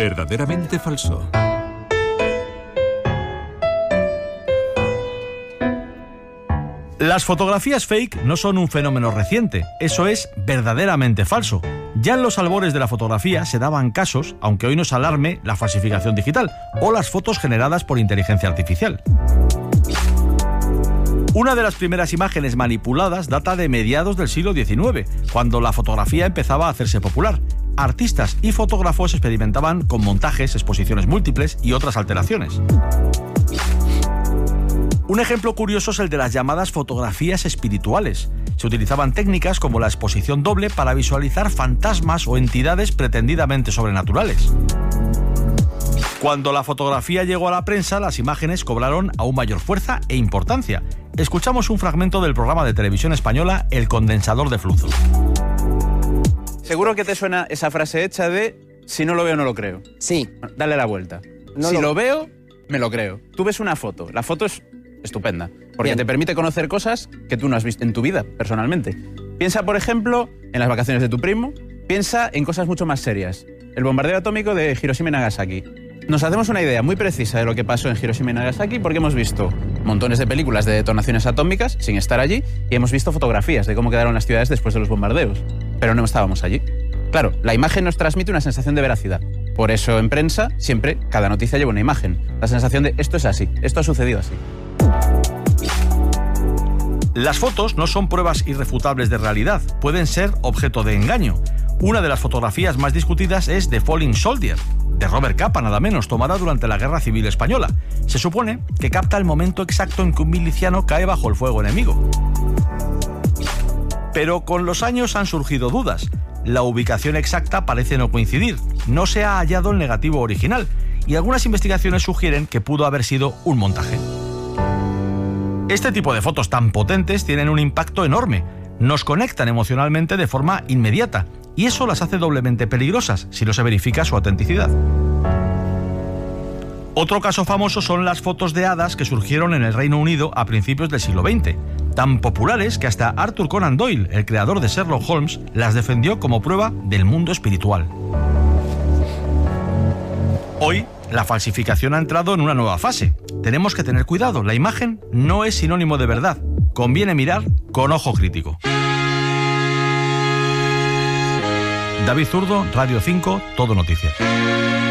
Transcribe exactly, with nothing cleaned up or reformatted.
Verdaderamente falso. Las fotografías fake no son un fenómeno reciente, eso es verdaderamente falso. Ya en los albores de la fotografía se daban casos, aunque hoy nos alarme la falsificación digital o las fotos generadas por inteligencia artificial. Una de las primeras imágenes manipuladas data de mediados del siglo diecinueve, cuando la fotografía empezaba a hacerse popular. Artistas y fotógrafos experimentaban con montajes, exposiciones múltiples y otras alteraciones. Un ejemplo curioso es el de las llamadas fotografías espirituales. Se utilizaban técnicas como la exposición doble para visualizar fantasmas o entidades pretendidamente sobrenaturales. Cuando la fotografía llegó a la prensa, las imágenes cobraron aún mayor fuerza e importancia. Escuchamos un fragmento del programa de televisión española El condensador de flujo. Seguro que te suena esa frase hecha de si no lo veo, no lo creo. Sí. Dale la vuelta. No si lo... lo veo, me lo creo. Tú ves una foto. La foto es estupenda, porque Bien. te permite conocer cosas que tú no has visto en tu vida, personalmente. Piensa, por ejemplo, en las vacaciones de tu primo. Piensa en cosas mucho más serias. El bombardeo atómico de Hiroshima y Nagasaki. Nos hacemos una idea muy precisa de lo que pasó en Hiroshima y Nagasaki porque hemos visto montones de películas de detonaciones atómicas sin estar allí y hemos visto fotografías de cómo quedaron las ciudades después de los bombardeos. Pero no estábamos allí. Claro, la imagen nos transmite una sensación de veracidad. Por eso en prensa siempre cada noticia lleva una imagen. La sensación de esto es así, esto ha sucedido así. Las fotos no son pruebas irrefutables de realidad, pueden ser objeto de engaño. Una de las fotografías más discutidas es The Falling Soldier, de Robert Capa nada menos, tomada durante la Guerra Civil Española. Se supone que capta el momento exacto en que un miliciano cae bajo el fuego enemigo. Pero con los años han surgido dudas. La ubicación exacta parece no coincidir, no se ha hallado el negativo original y algunas investigaciones sugieren que pudo haber sido un montaje. Este tipo de fotos tan potentes tienen un impacto enorme, nos conectan emocionalmente de forma inmediata y eso las hace doblemente peligrosas si no se verifica su autenticidad. Otro caso famoso son las fotos de hadas que surgieron en el Reino Unido a principios del siglo veinte, tan populares que hasta Arthur Conan Doyle, el creador de Sherlock Holmes, las defendió como prueba del mundo espiritual. Hoy, la falsificación ha entrado en una nueva fase. Tenemos que tener cuidado, la imagen no es sinónimo de verdad. Conviene mirar con ojo crítico. David Zurdo, Radio cinco, Todo Noticias.